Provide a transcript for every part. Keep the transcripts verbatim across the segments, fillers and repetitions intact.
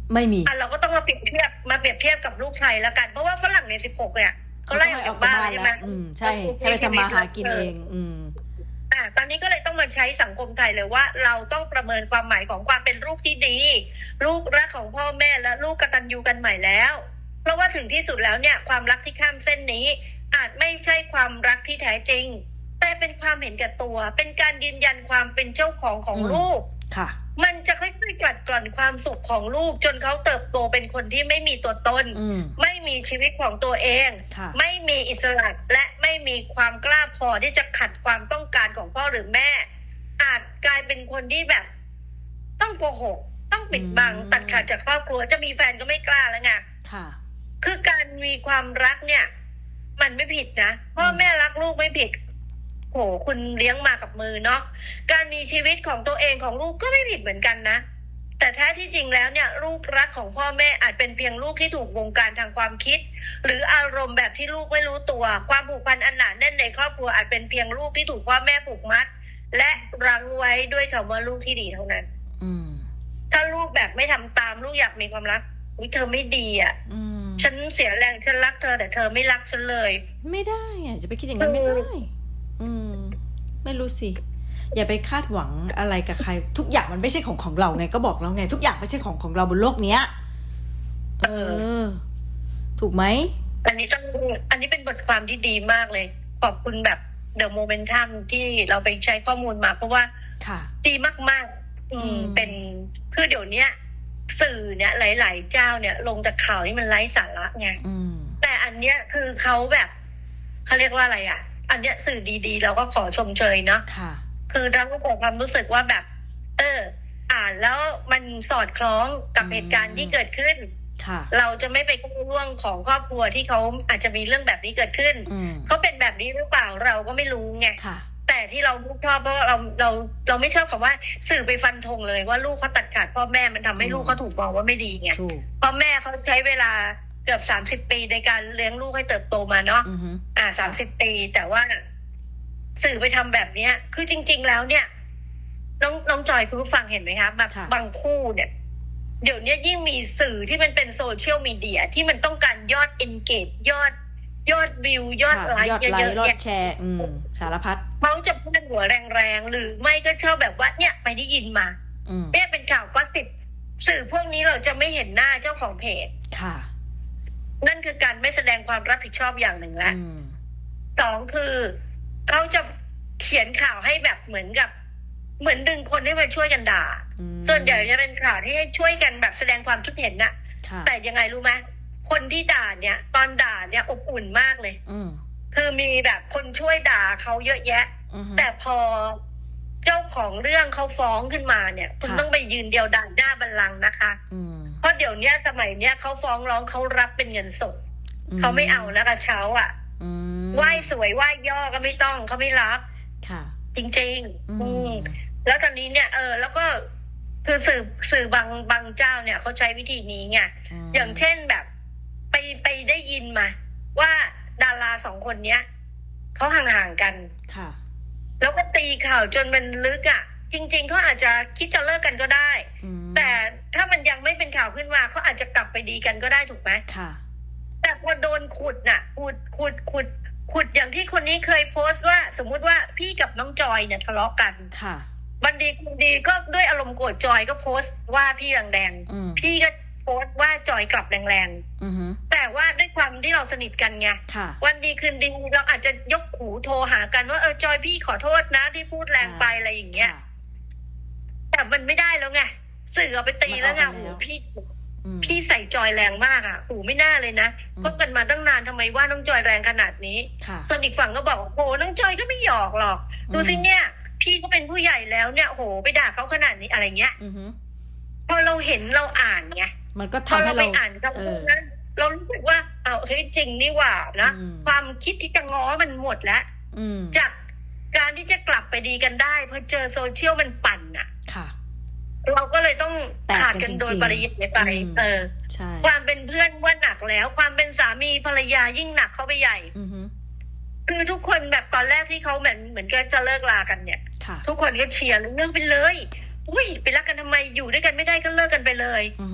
ไม่มีอ่ะเราก็ต้องมาเปรียบเทียบมาเปรียบเทียบกับลูกไทยแล้วกันเพราะว่าฝรั่งในสิบหกเนี่ยเขาไล่ออกจากบ้านใช่ไหมอืมใช่ให้ไปทำมาหากินเองอืมอ่าตอนนี้ก็เลยต้องมาใช้สังคมไทยเลยว่าเราต้องประเมินความหมายของความเป็นลูกที่ดีลูกรักของพ่อแม่และลูกกตัญญูกันใหม่แล้วเพราะว่าถึงที่สุดแล้วเนี่ยความรักที่ข้ามเส้นนี้อาจไม่ใช่ความรักที่แท้จริงแต่เป็นความเห็นแก่ตัวเป็นการยืนยันความเป็นเจ้าของของลูกค่ะมันจะค่อยๆกลัดกร่อนความสุขของลูกจนเขาเติบโตเป็นคนที่ไม่มีตัวตนไม่มีชีวิตของตัวเองไม่มีอิสระและไม่มีความกล้าพอที่จะขัดความต้องการของพ่อหรือแม่อาจกลายเป็นคนที่แบบต้องโกหกต้องปิดบังตัดขาดจากครอบครัวจะมีแฟนก็ไม่กล้าแล้วไงค่ะคือการมีความรักเนี่ยมันไม่ผิดนะพ่อแม่รักลูกไม่ผิดโหคุณเลี้ยงมากับมือเนาะการมีชีวิตของตัวเองของลูกก็ไม่ผิดเหมือนกันนะแต่แท้ที่จริงแล้วเนี่ยลูกรักของพ่อแม่อาจเป็นเพียงลูกที่ถูกวงการทางความคิดหรืออารมณ์แบบที่ลูกไม่รู้ตัวความผูกพันอันหนาแน่นในครอบครัวอาจเป็นเพียงลูกที่ถูกพ่อแม่ผูกมัดและรั้งไว้ด้วยคำว่าลูกที่ดีเท่านั้นอืมถ้าลูกแบบไม่ทำตามลูกอยากมีความรักอุ๊ยเธอไม่ดีอ่ะฉันเสียแรงฉันรักเธอแต่เธอไม่รักฉันเลยไม่ได้อ่ะจะไปคิดอย่างนั้นไม่ได้อืมไม่รู้สิอย่าไปคาดหวังอะไรกับใครทุกอย่างมันไม่ใช่ของของเราไงก็บอกแล้วไงทุกอย่างไม่ใช่ของของเราบนโลกเนี้ยเออถูกไหมอันนี้ต้องอันนี้เป็นบทความที่ดีมากเลยขอบคุณแบบเดอะโมเมนตัมที่เราไปใช้ข้อมูลมาเพราะว่าดีมากๆอืมเป็นคือเดี๋ยวนี้สื่อเนี่ยหลายๆเจ้าเนี่ยลงจากข่าวนี่มันไร้สาระไงแต่อันเนี้ยคือเขาแบบเขาเรียกว่าอะไรอ่ะอันเนี้ยสื่อดีๆเราก็ขอชมเชยเนาะคือเราก็บอกความรู้สึกว่าแบบเอออ่านแล้วมันสอดคล้องกับเหตุการณ์ที่เกิดขึ้นเราจะไม่ไปก้าวล่วงของครอบครัวที่เขาอาจจะมีเรื่องแบบนี้เกิดขึ้นเขาเป็นแบบนี้หรือเปล่าเราก็ไม่รู้ไงแต่ที่เราไม่ชอบเพราะเราเราเราไม่ชอบคำว่าสื่อไปฟันธงเลยว่าลูกเขาตัดขาดพ่อแม่มันทำให้ลูกเขาถูกมองว่าไม่ดีไงพ่อแม่เขาใช้เวลาเกือบสามสิบปีในการเลี้ยงลูกให้เติบโตมาเนาะอ่าสามสิบปีแต่ว่าสื่อไปทำแบบเนี้ยคือจริงๆแล้วเนี่ยน้องน้องจอยคุณผู้ฟังเห็นไหมคะแบบบางคู่เนี่ยเดี๋ยวนี้ยิ่งมีสื่อที่มันเป็นโซเชียลมีเดียที่มันต้องการยอด engage ยอดยอดวิวยอดไลค์เยอะๆยอดแชร์อืมสารพัดเขาจะพูดหัวแรงๆหรือไม่ก็ชอบแบบว่าเนี่ยไปได้ยินมาเนี่ยเป็นข่าวก็สิบสื่อพวกนี้เราจะไม่เห็นหน้าเจ้าของเพจค่ะนั่นคือการไม่แสดงความรับผิดชอบอย่างหนึ่งละสองคือเขาจะเขียนข่าวให้แบบเหมือนกับเหมือนดึงคนให้มาช่วยกันด่าส่วนใหญ่จะเป็นข่าวที่ให้ช่วยกันแบบแสดงความคิดเห็นน่ะแต่ยังไงรู้ไหมคนที่ด่าเนี่ยตอนด่าเนี่ยอบอุ่นมากเลยคือมีแบบคนช่วยด่าเขาเยอะแยะแต่พอเจ้าของเรื่องเขาฟ้องขึ้นมาเนี่ยคุณต้องไปยืนเดียวดายหน้าบัลลังก์นะคะเพราะเดี๋ยวนี้สมัยเนี้ยเขาฟ้องร้องเขารับเป็นเงินสดเขาไม่เอาแล้วกระเช้าอ่ะไหว้สวยไหว้ย่อก็ไม่ต้องเขาไม่รับจริงๆอืมแล้วตอนนี้เนี่ยเออแล้วก็คือสื่อสื่อบางบางเจ้าเนี่ยเขาใช้วิธีนี้ไงอย่างเช่นแบบไปไปได้ยินมาว่าดาราสองคนเนี้ยเขาห่างๆกันค่ะแล้วก็ตีข่าวจนมันลึกอ่ะจริงๆเขาอาจจะคิดจะเลิกกันก็ได้แต่ถ้ามันยังไม่เป็นข่าวขึ้นมาเขาอาจจะกลับไปดีกันก็ได้ถูกไหมค่ะแต่พอโดนขุดน่ะขุดขุดขุดขุดอย่างที่คนนี้เคยโพสต์ว่าสมมุติว่าพี่กับน้องจอยเนี่ยทะเลาะกันค่ะวันดีคุณดีก็ด้วยอารมณ์โกรธจอยก็โพสต์ว่าพี่แรงๆพี่ก็โพสต์ว่าจอยกลับแรงๆแต่ว่าด้วยความที่เราสนิทกันไงวันดีคืนดีเราอาจจะยกหูโทรหากันว่าเออจอยพี่ขอโทษนะที่พูดแรงไปอะไรอย่างเงี้ยแต่มันไม่ได้แล้วไงสื่อเอาไปตีแล้วไงโหพี่พี่ใส่จอยแรงมากอ่ะโหไม่น่าเลยนะคบกันมาตั้งนานทำไมว่าน้องจอยแรงขนาดนี้ส่วนอีกฝั่งก็บอกโหน้องจอยก็ไม่หยอกหรอกดูสิเนี่ยพี่ก็เป็นผู้ใหญ่แล้วเนี่ยโหไปด่าเขาขนาดนี้อะไรเงี้ยพอเราเห็นเราอ่านไงมันก็ทำให้เราไปอ่านคำพูดนั้นเรารู้สึกว่าเอาเฮ้ยจริงนี่หว่านะความคิดที่จะง้อมันหมดแล้วจากการที่จะกลับไปดีกันได้พอเจอโซเชียลมันปั่นอ่ะเราก็เลยต้องขาดกันโดยปริยายไปเออความเป็นเพื่อนว่าหนักแล้วความเป็นสามีภรรยายิ่งหนักเข้าไปใหญ่คือทุกคนแบบตอนแรกที่เขาเหมือนเหมือนก็จะเลิกลากันเนี่ยทุกคนก็เชียร์เลิกไปเลยอุ้ยไปรักกันทำไมอยู่ด้วยกันไม่ได้ก็เลิกกันไปเลย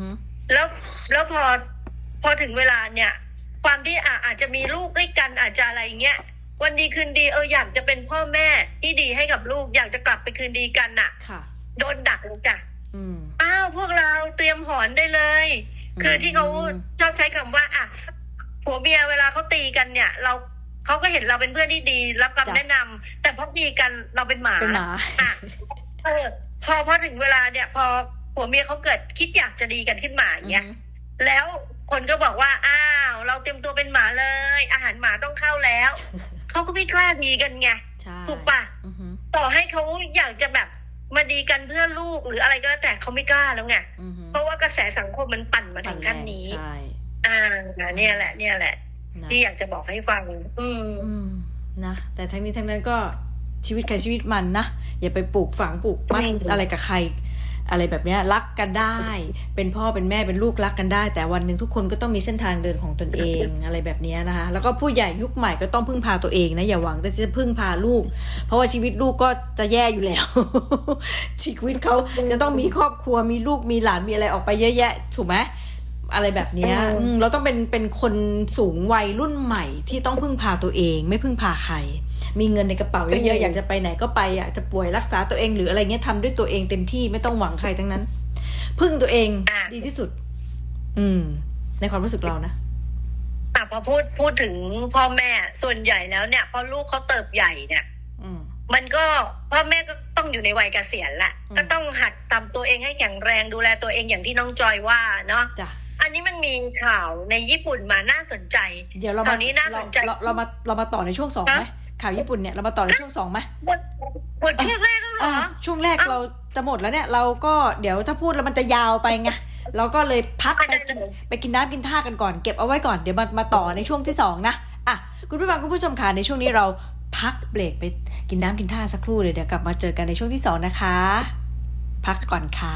แล้วแล้วพอพอถึงเวลาเนี่ย ความที่อ่ะอาจจะมีลูกด้วยกันอาจจะอะไรเงี้ยวันดีคืนดีเอออยากจะเป็นพ่อแม่ที่ดีให้กับลูกอยากจะกลับไปคืนดีกันน่ะโดนดักเลยจ้ะอ้าวพวกเราเตรียมหอนได้เลยคือที่เขาชอบใช้คำว่าอ่ะผัวเมียเวลาเขาตีกันเนี่ย เราเขาก็เห็นเราเป็นเพื่อนที่ดีรับคำแนะนำแต่พอตีกันเราเป็นหมาอ่ะเออพอพอถึงเวลาเนี่ย พอผัวเมียเขาเกิดคิดอยากจะดีกันขึ้นมาอย่างเงี้ยแล้วคนก็บอกว่าอ้าวเราเตรียมตัวเป็นหมาเลยอาหารหมาต้องเข้าแล้วเขาก็ไม่กล้าดีกันไงถูกปะต่อให้เขาอยากจะแบบมาดีกันเพื่อลูกหรืออะไรก็แล้วแต่เขาไม่กล้าแล้วไงเพราะว่ากระแสสังคมมันปั่นมาถึงขั้นนี้อ่าเนี่ยแหละเนี่ยแหละที่อยากจะบอกให้ฟังอืมนะแต่ทั้งนี้ทั้งนั้นก็ชีวิตใครชีวิตมันนะอย่าไปปลูกฝังปลูกมัดอะไรกับใครอะไรแบบนี้รักกันได้เป็นพ่อเป็นแม่เป็นลูกรักกันได้แต่วันหนึ่งทุกคนก็ต้องมีเส้นทางเดินของตนเองอะไรแบบนี้นะคะแล้วก็ผู้ใหญ่ยุคใหม่ก็ต้องพึ่งพาตัวเองนะอย่าหวังแต่จะพึ่งพาลูกเพราะว่าชีวิตลูกก็จะแย่อยู่แล้ว ชีวิตเขาจะต้องมีครอบครัวมีลูกมีหลานมีอะไรออกไปเยอะแยะถูกไหมอะไรแบบนี้เราต้องเป็นเป็นคนสูงวัยรุ่นใหม่ที่ต้องพึ่งพาตัวเองไม่พึ่งพาใครมีเงินในกระเป๋าเยอะๆอยากจะไปไหนก็ไปอยากจะป่วยรักษาตัวเองหรืออะไรเงี้ยทำด้วยตัวเองเต็มที่ไม่ต้องหวังใครทั้งนั้นพึ่งตัวเองดีที่สุดอืมในความรู้สึกเรานะอ่ะพอพูดพูดถึงพ่อแม่ส่วนใหญ่แล้วเนี่ยพอลูกเขาเติบใหญ่เนี่ยมันก็พ่อแม่ก็ต้องอยู่ในวัยเกษียณแหละก็ต้องหัดทำตัวเองให้แข็งแรงดูแลตัวเองอย่างที่น้องจอยว่าเนาะอันนี้มันมีข่าวในญี่ปุ่นมาน่าสนใจเดี๋ยวเรามานี้น่าสนใจเราเรามาเรามาต่อในช่วงสองไหมข่าวญี่ปุ่นเนี่ยเรามาต่อในช่วงสองไหมหมดช่วงแรกแล้วเหรอช่วงแรกเราจะหมดแล้วเนี่ยเราก็เดี๋ยวถ้าพูดแล้วมันจะยาวไปไงเราก็เลยพักไปกินไปกินน้ำกินท่ากันก่อนเก็บเอาไว้ก่อนเดี๋ยวมามาต่อในช่วงที่สองนะอ่ะคุณผู้ฟังคุณผู้ชมค่ะในช่วงนี้เราพักเบรกไปกินน้ำกินท่าสักครู่เลยเดี๋ยวกลับมาเจอกันในช่วงที่สองนะคะพักก่อนค่ะ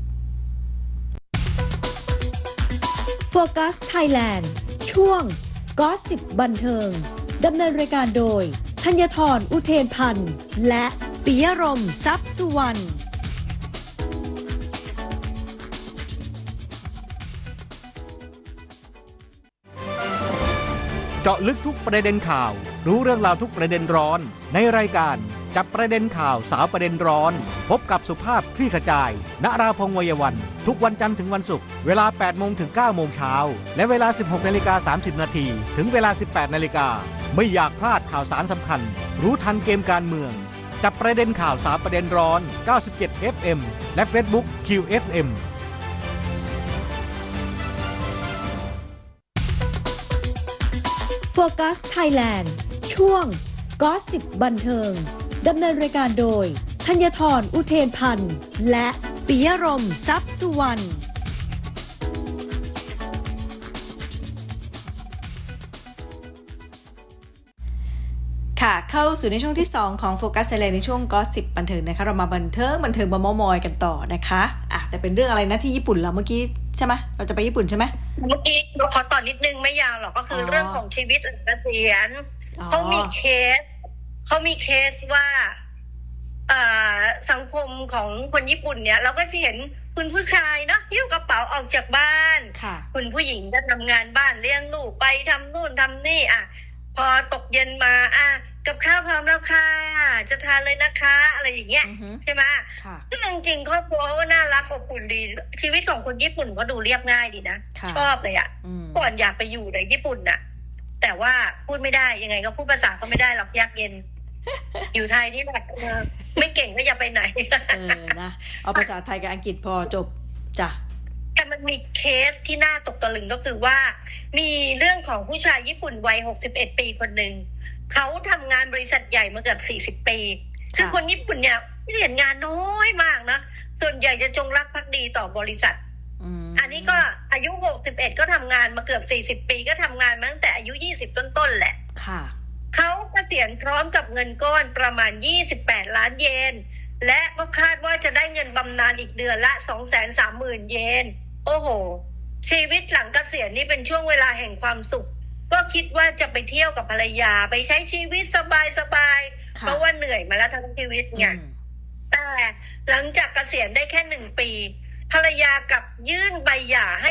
โฟกัสไทยแลนด์ช่วงก็สซิปบันเทิงดำเนินรายการโดยธัญธรอุเทนพันธ์และปิยรมทรัพย์สุวรรณเจาะลึกทุกประเด็นข่าวรู้เรื่องราวทุกประเด็นร้อนในรายการจับประเด็นข่าวสาวประเด็นร้อนพบกับสุภาพคลี่ขจายณราพงษ์วัยวันทุกวันจันทร์ถึงวันศุกร์เวลา แปดโมง ถึง เก้าโมง เช้าและเวลา สิบหกนาฬิกาสามสิบนาทีถึงเวลา สิบแปดนาฬิกาไม่อยากพลาดข่าวสารสำคัญรู้ทันเกมการเมืองจับประเด็นข่าวสาวประเด็นร้อนเก้าสิบเจ็ด เอฟ เอ็ม และ Facebook คิว เอฟ เอ็มโฟกัสไทยแลนด์ช่วงก็สซิปบันเทิงดำเนินรายการโดยธัญธรอุเทนพันธ์และปิยรมทรัพย์สุวรรณค่ะเข้าสู่ในช่วงที่สองของโฟกัสไทยแลนด์ในช่วงก็สซิปบันเทิงนะคะเรามาบันเทิงบันเทิงมาเม้ามอยกันต่อนะคะอ่ะแต่เป็นเรื่องอะไรนะที่ญี่ปุ่นเราเมื่อกี้ใช่ไหมเราจะไปญี่ปุ่นใช่ไหมเมื่อกี้ขอต่อนิดนึงไม่ยาวหรอกก็คือเรื่องของชีวิตหลังเกษียณเขามีเคสเขามีเคสว่าสังคมของคนญี่ปุ่นเนี่ยเราก็จะเห็นคุณผู้ชายเนาะหิ้วกระเป๋าออกจากบ้านคุณผู้หญิงจะทำงานบ้านเลี้ยงลูกไปทำนู่นทำนี่อ่ะพอตกเย็นมาอ่ะกับข้าวพร้อมแล้วค่ะจะทานเลยนะคะอะไรอย่างเงี้ยใช่ไหมซึ่งจริงๆครอบครัวก็น่ารักอบอุ่นดีชีวิตของคนญี่ปุ่นก็ดูเรียบง่ายดีนะชอบเลยอ่ะก่อนอยากไปอยู่ในญี่ปุ่นน่ะแต่ว่าพูดไม่ได้ยังไงก็พูดภาษาก็ไม่ได้หรอกยากเย็นอยู่ไทยนี่แหละไม่เก่งก็อย่าไปไหนเออนะเอาภาษาไทยกับอังกฤษพอจบจ้ะแต่มันมีเคสที่น่าตกตะลึงก็คือว่ามีเรื่องของผู้ชายญี่ปุ่นวัยหกสิบเอ็ดปีคนหนึ่งเขาทำงานบริษัทใหญ่มาเกือบสี่สิบปีคือคนญี่ปุ่นเนี่ยเรียนงานน้อยมากนะส่วนใหญ่จะจงรักภักดีต่อบริษัทอันนี้ก็อายุหกสิบเอ็ดก็ทำงานมาเกือบสี่สิบปีก็ทำงานมาตั้งแต่อายุยี่สิบต้นๆแหละค่ะเขาเกษียณพร้อมกับเงินก้อนประมาณยี่สิบแปดล้านเยนและก็คาดว่าจะได้เงินบำนาญอีกเดือนละ สองแสนสามหมื่น เยนโอ้โหชีวิตหลังเกษียณนี่เป็นช่วงเวลาแห่งความสุขก็คิดว่าจะไปเที่ยวกับภรรยาไปใช้ชีวิตสบายๆเพราะว่าเหนื่อยมาแล้วทั้งชีวิตเนี่ยแต่หลังจากเกษียณได้แค่หนึ่งปีภรรยากับยื่นใบหย่าให้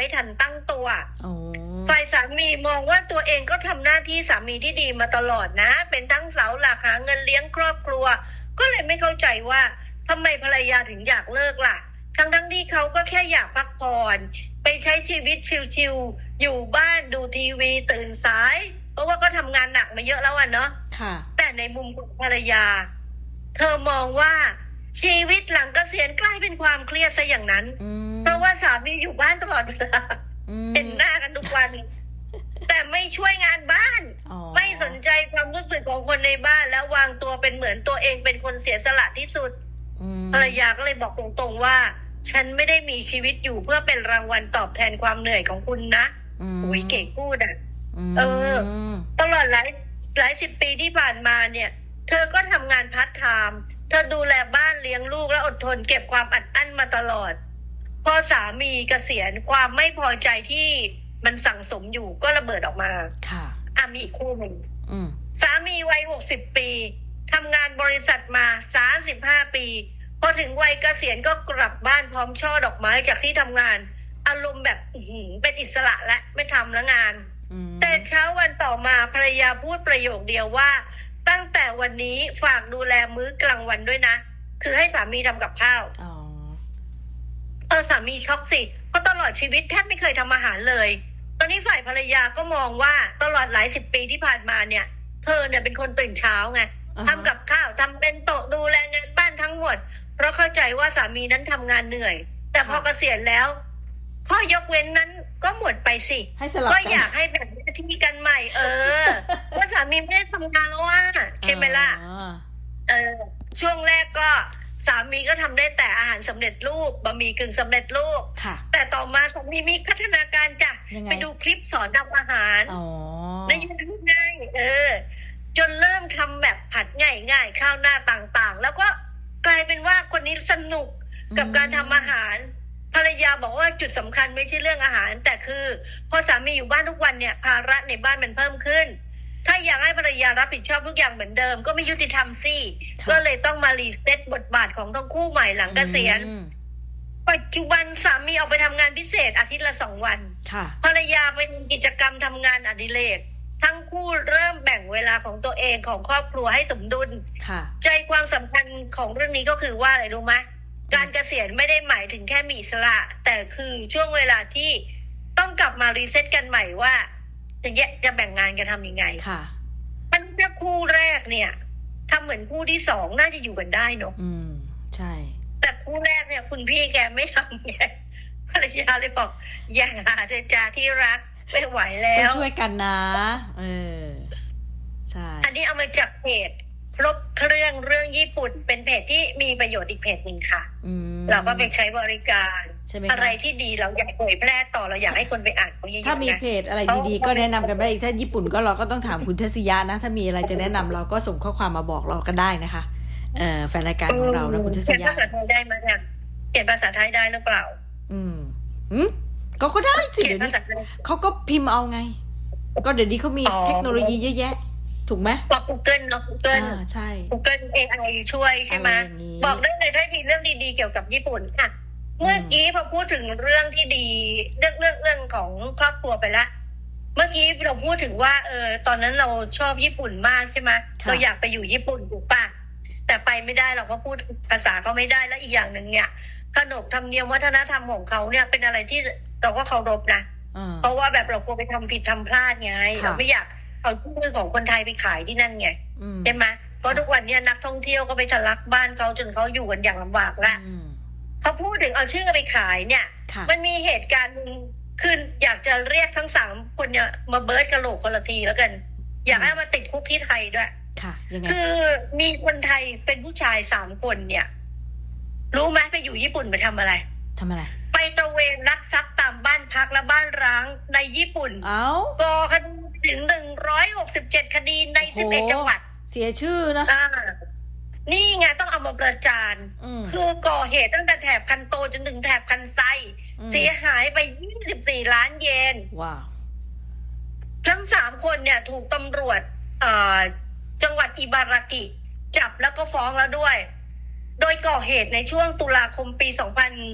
ทันตั้งตัวอ๋อฝ่ายสามีมองว่าตัวเองก็ทำหน้าที่สามีที่ดีมาตลอดนะเป็นทั้งเสาหลักหาเงินเลี้ยงครอบครัวก็เลยไม่เข้าใจว่าทำไมภรรยาถึงอยากเลิกล่ะทั้งทั้งที่เขาก็แค่อยากพักผ่อนไปใช้ชีวิตชิลๆอยู่บ้านดูทีวีตื่นสายเพราะว่าก็ทำงานหนักมาเยอะแล้วอ่ะเนาะค่ะแต่ในมุมของภรรยาเธอมองว่าชีวิตหลังเกษียณกลายเป็นความเครียดซะอย่างนั้นเพราะว่าสามีอยู่บ้านตลอดเวลาเห็นหน้ากันทุกวันแต่ไม่ช่วยงานบ้านไม่สนใจความรู้สึกของคนในบ้านแล้ววางตัวเป็นเหมือนตัวเองเป็นคนเสียสละที่สุดภรรยาก็เลยบอกตรงๆว่าฉันไม่ได้มีชีวิตอยู่เพื่อเป็นรางวัลตอบแทนความเหนื่อยของคุณนะอุ้ยเก๋พูดอ่ะเออตลอดหลายหลายสิบปีที่ผ่านมาเนี่ยเธอก็ทำงานพาร์ทไทม์เธอดูแลบ้านเลี้ยงลูกและอดทนเก็บความอัดอั้นมาตลอดพอสามีเกษียณความไม่พอใจที่มันสั่งสมอยู่ก็ระเบิดออกมาค่ะอ่ะมีอีกคู่หนึ่งสามีวัยหกสิบปีทำงานบริษัทมาสามสิบห้าปีพอถึงวัยเกษียณก็กลับบ้านพร้อมช่อดอกไม้จากที่ทำงานอารมณ์แบบเป็นอิสระและไม่ทำแล้วงานแต่เช้าวันต่อมาภรรยาพูดประโยคเดียวว่าตั้งแต่วันนี้ฝากดูแลมื้อกลางวันด้วยนะคือให้สามีทำกับข้าวเออสามีช็อกสิเพราะตลอดชีวิตแทบไม่เคยทำอาหารเลยตอนนี้ฝ่ายภรรยาก็มองว่าตลอดหลายสิบปีที่ผ่านมาเนี่ยเธอเนี่ยเป็นคนตื่นเช้าไง uh-huh. ทำกับข้าวทำเป็นโต๊ะดูแลงานบ้านทั้งหมดเพราะเข้าใจว่าสามีนั้นทำงานเหนื่อยแต่พอเกษียณแล้วข้อยกเว้นนั้นก็หมดไปสิก็อยากให้แบ่งหน้าที่กันใหม่เออว่าสามีไม่ได้ทำงานแล้วว่าใช่ไหมล่ะ uh-huh. เออช่วงแรกก็สามีก็ทำได้แต่อาหารสำเร็จรูปบะหมี่กึ่งสำเร็จรูปแต่ต่อมาสามีมีพัฒนาการจ้ะไปดูคลิปสอนทำอาหารในยูทูบง่ายเออจนเริ่มทำแบบผัดง่ายๆข้าวหน้าต่างๆแล้วก็กลายเป็นว่าคนนี้สนุกกับการทำอาหารภรรยาบอกว่าจุดสำคัญไม่ใช่เรื่องอาหารแต่คือพอสามีอยู่บ้านทุกวันเนี่ยภาระในบ้านมันเพิ่มขึ้นถ้าอยากให้ภรรยารับผิดชอบทุกอย่างเหมือนเดิมก็ไม่ยุติธรรมสิก็เลยต้องมารีเซ็ตบทบาทของทั้งคู่ใหม่หลังเกษียณปัจจุบันสามีออกไปทำงานพิเศษอาทิตย์ละสองวันภรรยาไปทำกิจกรรมทำงานอดิเรกทั้งคู่เริ่มแบ่งเวลาของตัวเองของครอบครัวให้สมดุลใจความสำคัญของเรื่องนี้ก็คือว่าอะไรรู้ไหมการเกษียณไม่ได้หมายถึงแค่มีอิสระแต่คือช่วงเวลาที่ต้องกลับมารีเซ็ตกันใหม่ว่าจะแยกจะแบ่งงานกันทำยังไงค่ะมันแค่คู่แรกเนี่ยทำเหมือนคู่ที่สองน่าจะอยู่กันได้เนอะอืมใช่แต่คู่แรกเนี่ยคุณพี่แกไม่ทำไงภรรยาเลยบอกอย่าหาเจจาที่รักไม่ไหวแล้วต้องช่วยกันนะเออใช่อันนี้เอามาจากเพจครบเครื่องเรื่องญี่ปุ่นเป็นเพจที่มีประโยชน์อีกเพจหนึ่งค่ะเราก็ไปใช้บริการอะไรที่ดีเราอยากเผยแพร่ต่อเราอยากให้คนไปอ่านเขาเยอะๆถ้ามีเพจอะไรดีๆก็แนะนำกันไปอีกถ้าญี่ปุ่นก็เราก็ต้องถามคุณเทศยะนะถ้ามีอะไรจะแนะนำเราก็ส่งข้อความมาบอกเราก็ได้นะคะเอ่อแฟนรายการของเรานะคุณเทศยะเขียนภาษาไทยได้ไหมเนี่ยเขียนภาษาไทยได้หรือเปล่าอืมอืมก็ก็ได้สิเดี๋ยวนี้เขาก็พิมพ์เอาไงก็เดี๋ยวนี้เขามีเทคโนโลยีเยอะแยะถูกไหมบอก Google เนาะ Google อ่าใช่ Google เอ ไอ ช่วยใช่ไหมบอกได้เลยถ้ามีเรื่องดีๆเกี่ยวกับญี่ปุ่นค่ะเมื่อกี้พอพูดถึงเรื่องที่ดีเรื่องเรื่องเรื่องของครอบครัวไปละเมื่อกี้เราพูดถึงว่าเออตอนนั้นเราชอบญี่ปุ่นมากใช่ไหมเราอยากไปอยู่ญี่ปุ่นถูกป่ะแต่ไปไม่ได้เราก็พูดภาษาเขาไม่ได้แล้วอีกอย่างหนึ่งเนี่ยขนบธรรมเนียมวัฒนธรรมของเขาเนี่ยเป็นอะไรที่เราก็เคารพนะเพราะว่าแบบเรากลัวไปทำผิดทำพลาดไงเราไม่อยากเอาชื่อของคนไทยไปขายที่นั่นไงใช่ไหมเพราะทุกวันนี้นักท่องเที่ยวก็ไปทะลักบ้านเขาจนเขาอยู่กันอย่างลำบากละเขาพูดถึงเอาชื่อไปขายเนี่ยมันมีเหตุการณ์คืออยากจะเรียกทั้งสามคนเนี่ยมาเบิร์ดกระโหลกคนละทีแล้วกันอยากให้มาติดคุกที่ไทยด้วยคือมีคนไทยเป็นผู้ชายสามคนเนี่ยรู้ไหมไปอยู่ญี่ปุ่นไปทำอะไรทำอะไรไปตระเวนลักทรัพย์ตามบ้านพักและบ้านร้างในญี่ปุ่นก่อคดีถึงหนึ่งร้อยหกสิบเจ็ดคดีในสิบเอ็ดจังหวัดเสียชื่อนะนี่ไงต้องเอามาประจานคือก่อเหตุตั้งแต่แถบคันโตจนถึงแถบคันไซเสียหายไปยี่สิบสี่ล้านเยนว้าวทั้งสามคนเนี่ยถูกตำรวจจังหวัดอิบารากิจับแล้วก็ฟ้องแล้วด้วยโดยก่อเหตุในช่วงตุลาคมปีสองพัน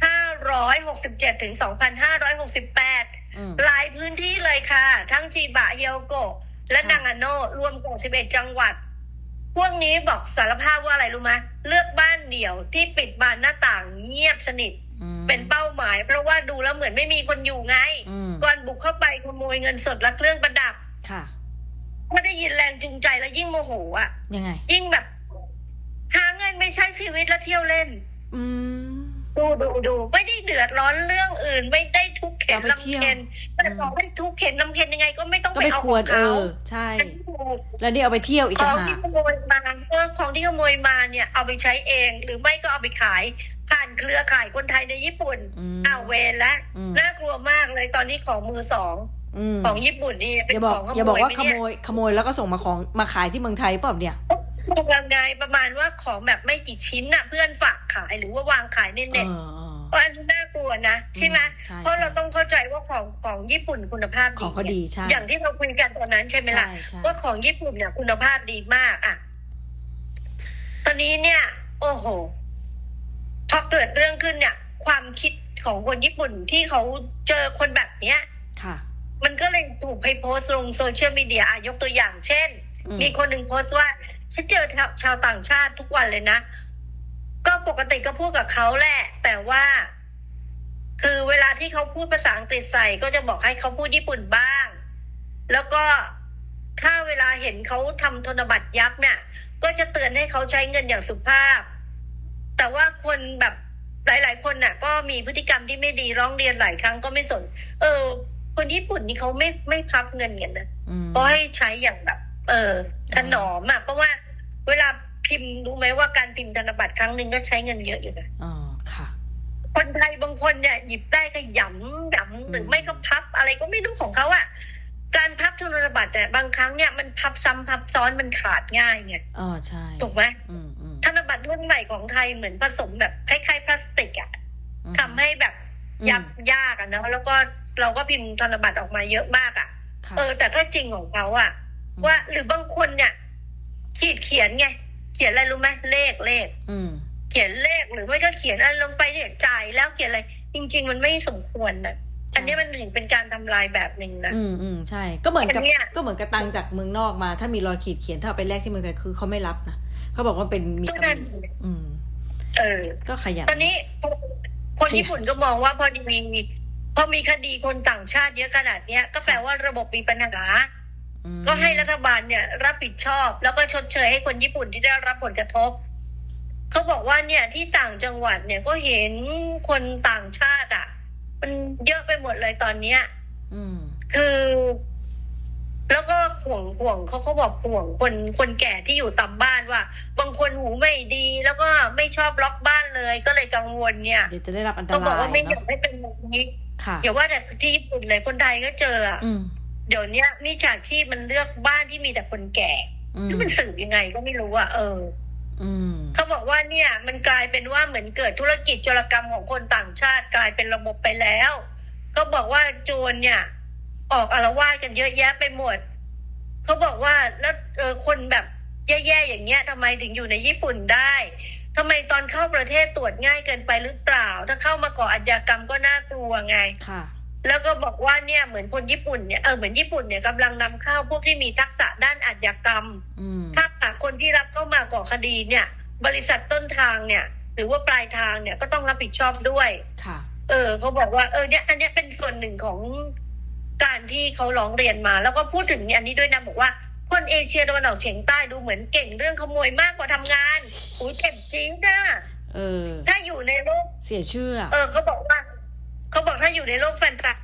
ห้าร้อยหกสิบเจ็ด ถึง สองพันห้าร้อยหกสิบแปด หลายพื้นที่เลยค่ะทั้งจิบะเฮียวโกะและนางาโนะรวมกว่าสิบเอ็ดจังหวัดพวกนี้บอกสารภาพว่าอะไรรู้ไหมเลือกบ้านเดี่ยวที่ปิดบานหน้าต่างเงียบสนิทเป็นเป้าหมายเพราะว่าดูแล้วเหมือนไม่มีคนอยู่ไงก่อนบุกเข้าไปขโมยเงินสดและเครื่องประดับค่ะไม่ได้ยินแรงจูงใจแล้วยิ่งโมโหอ่ะยังไงยิ่งแบบหาเงินไม่ใช้ชีวิตแล้วเที่ยวเล่นอืมดูดูดูไม่ได้เดือดร้อนเรื่องอื่นไม่ได้ทุกข์เข็นลำเค็ญแต่ต่อให้ทุกข์เข็นลำเค็ญยังไงก็ไม่ต้องไปเอาของเขาใช่แล้วนี่เอาไปเที่ยวอีกของที่ขโมยมาเออของที่ขโมยมาเนี่ยเอาไปใช้เองหรือไม่ก็เอาไปขายผ่านเครือข่ายคนไทยในญี่ปุ่นอ้าวเวรแล้วน่ากลัวมากเลยตอนนี้ของมือสองของญี่ปุ่นนี่เป็นของขโมยอย่าบอกว่าขโมยขโมยแล้วก็ส่งมาของมาขายที่เมืองไทยเปล่าเนี่ยยังไงประมาณว่าของแบบไม่กี่ชิ้นน่ะเพื่อนฝากขายหรือว่าวางขายในเน็ตเพราะอันนี้น่ากลัวนะใช่ไหมเพราะเราต้องเข้าใจว่าของของญี่ปุ่นคุณภาพดีของเขาดีใช่อย่างที่เราคุยกันตอนนั้นใช่ไหมล่ะว่าของญี่ปุ่นเนี่ยคุณภาพดีมากอ่ะตอนนี้เนี่ยโอ้โหพอเกิดเรื่องขึ้นเนี่ยความคิดของคนญี่ปุ่นที่เขาเจอคนแบบเนี้ยค่ะมันก็เลยถูกไปโพสต์ลงโซเชียลมีเดียอ่ะยกตัวอย่างเช่นมีคนหนึ่งโพสต์ว่าฉันเจอชาวต่างชาติทุกวันเลยนะก็ปกติก็พูดกับเขาแหละแต่ว่าคือเวลาที่เขาพูดภาษาอังกฤษใส่ก็จะบอกให้เขาพูดญี่ปุ่นบ้างแล้วก็ถ้าเวลาเห็นเขาทำธนบัตรยักษ์เนี่ยก็จะเตือนให้เขาใช้เงินอย่างสุภาพแต่ว่าคนแบบหลายๆคนน่ะก็มีพฤติกรรมที่ไม่ดีร้องเรียนหลายครั้งก็ไม่สนเออคนญี่ปุ่นนี่เขาไม่ไม่พับเงินกันนะก็ให้ใช้อย่างแบบเออถนอมอ่ะเพราะว่าเวลาพิมพ์รู้ไหมว่าการพิมพ์ธนบัตรครั้งหนึ่งก็ใช้เงินเยอะอยู่นะอ๋อค่ะคนไทยบางคนเนี่ยหยิบได้ก็หยำหยำหรือไม่ก็พับอะไรก็ไม่รู้ของเขาอ่ะการพับธนบัตรแต่บางครั้งเนี่ยมันพับซ้ำพับซ้อนมันขาดง่ายไงอ๋อใช่ถูกไหมธนบัตรรุ่นใหม่ของไทยเหมือนผสมแบบคล้ายๆพลาสติกอ่ะทำให้แบบยับยากอ่ะนะแล้วก็เราก็พิมพ์ธนบัตรออกมาเยอะมากอ่ะเออแต่ถ้าจริงของเขาอ่ะว่าหรือบางคนเนี่ยขีดเขียนไงเขียนอะไรรู้ไหมเลขเลขเขียนเลขหรือไม่ก็เขียนอะไรลงไปเนี่ยจ่ายแล้วเขียนอะไรจริงๆมันไม่สมควรนะอันนี้มันถึงเป็นการทำลายแบบนึงนะอืมอืมใช่ก็เหมือนกับก็เหมือนกับตังจากเมืองนอกมาถ้ามีรอยขีดเขียนถ้าเอาไปแลกที่เมืองไทยคือเขาไม่รับนะเขาบอกว่าเป็นมีกำลังอืมเออก็ขยันตอนนี้คนญี่ปุ่นก็มองว่าพอมีพอมีคดีคนต่างชาติเยอะขนาดเนี้ยก็แปลว่าระบบมีปัญหาก็ให้รัฐบาลเนี่ยรับผิดชอบแล้วก็ชดเชยให้คนญี่ปุ่นที่ได้รับผลกระทบเขาบอกว่าเนี่ยที่ต่างจังหวัดเนี่ยก็เห็นคนต่างชาติอ่ะมันเยอะไปหมดเลยตอนเนี้ยคือแล้วก็ห่วงห่วงเขาเขาบอกห่วงคนคนแก่ที่อยู่ตามบ้านว่าบางคนหูไม่ดีแล้วก็ไม่ชอบล็อกบ้านเลยก็เลยกังวลเนี่ยเดี๋ยวจะได้รับอันตรายเขาบอกว่าไม่อยากให้เป็นแบบนี้อย่าว่าแต่ที่ญี่ปุ่นเลยคนไทยก็เจออ่ะเดี๋ยวนี้มิจฉาชีพมันเลือกบ้านที่มีแต่คนแก่ที่มันสืบยังไงก็ไม่รู้อ่ะเออเขาบอกว่าเนี่ยมันกลายเป็นว่าเหมือนเกิดธุรกิจโจรกรรมของคนต่างชาติกลายเป็นระบบไปแล้วก็บอกว่าโจรเนี่ยออกอาละวาดกันเยอะแยะไปหมดเขาบอกว่าแล้วเออคนแบบแย่ๆอย่างเงี้ยทำไมถึงอยู่ในญี่ปุ่นได้ทำไมตอนเข้าประเทศตรวจง่ายเกินไปหรือเปล่าถ้าเข้ามาก่ออาชญากรรมก็น่ากลัวไงค่ะแล้วก็บอกว่าเนี่ยเหมือนคนญี่ปุ่นเนี่ยเออเหมือนญี่ปุ่นเนี่ยกำลังนำเข้าพวกที่มีทักษะด้านอาชญากรรมถ้าหากคนที่รับเข้ามาก่อคดีเนี่ยบริษัทต้นทางเนี่ยหรือว่าปลายทางเนี่ยก็ต้องรับผิดชอบด้วยค่ะเออเขาบอกว่าเออเนี่ยอันนี้เป็นส่วนหนึ่งของการที่เขาร้องเรียนมาแล้วก็พูดถึงอันนี้ด้วยนะบอกว่าคนเอเชียตะวันออกเฉียงใต้ดูเหมือนเก่งเรื่องขโมยมากกว่าทำงานอุ้ยเจ็บจริงนะเออถ้าอยู่ในโลกเสียชื่อเออเขาบอกว่าเขาบอกถ้าอยู่ในโลกแฟนตา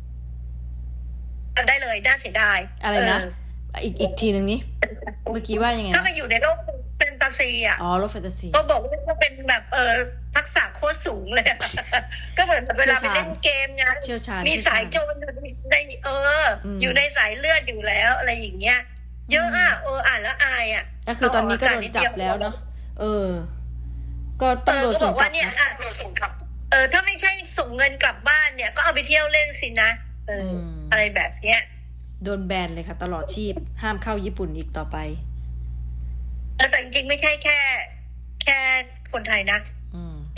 ได้เลยน่าเสียดายอะไรนะอีกอีกทีนึงนี้เมื่อกี้ว่ายังไงถ้าไปอยู่ในโลกแฟนตาซีอ่ะอ๋อโลกแฟนตาซีก็บอกว่าเขาเป็นแบบเออทักษะโคตรสูงเลยก็เหมือนเวลาไปเล่นเกมไงมีสายโจรในเอออยู่ในสายเลือดอยู่แล้วอะไรอย่างเงี้ยเยอะอ่ะเอออ่านแล้วอายอ่ะก็คือตอนนี้ก็โดนจับแล้วเนาะเออก็ต้องโดนส่งกลับเนี่ยอ่ะเออถ้าไม่ใช่ส่งเงินกลับบ้านเนี่ยก็เอาไปเที่ยวเล่นสินะเอออะไรแบบเนี้ยโดนแบนเลยค่ะตลอดชีพห้ามเข้าญี่ปุ่นอีกต่อไปแต่จริงๆไม่ใช่แค่แค่คนไทยนะต